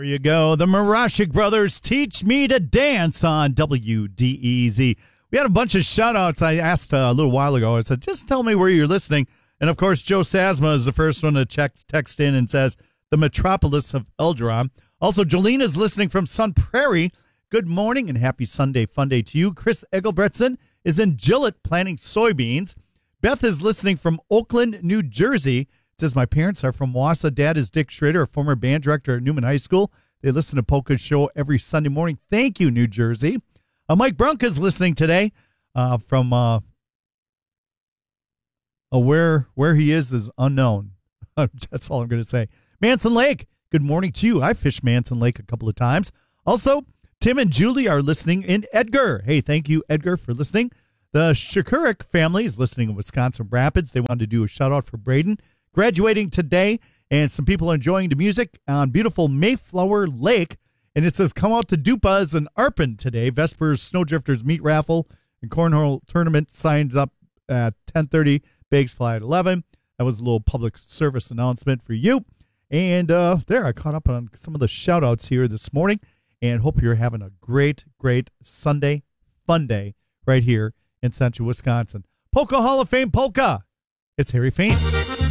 There you go. The Marashik Brothers, Teach Me to Dance on WDEZ. We had a bunch of shout-outs. I asked a little while ago. I said, just tell me where you're listening. And, of course, Joe Sasma is the first one to text in and says, the metropolis of Eldron. Also, Jolene is listening from Sun Prairie. Good morning and happy Sunday fun day to you. Chris Egelbretson is in Gillette planting soybeans. Beth is listening from Oakland, New Jersey. Says, my parents are from Wausau. Dad is Dick Schrader, a former band director at Newman High School. They listen to Polka's show every Sunday morning. Thank you, New Jersey. Mike Brunk is listening today from where he is unknown. That's all I'm going to say. Manson Lake, good morning to you. I fished Manson Lake a couple of times. Also, Tim and Julie are listening in Edgar. Hey, thank you, Edgar, for listening. The Shakurik family is listening in Wisconsin Rapids. They wanted to do a shout-out for Braden, graduating today, and some people are enjoying the music on beautiful Mayflower Lake. And it says, come out to Dupas and Arpin today. Vespers Snowdrifters Meat Raffle and Cornhole Tournament signs up at 10:30. Bags fly at 11. That was a little public service announcement for you. And there, I caught up on some of the shout-outs here this morning. And hope you're having a great, great Sunday fun day right here in central Wisconsin. Polka Hall of Fame Polka. It's Harry Fain.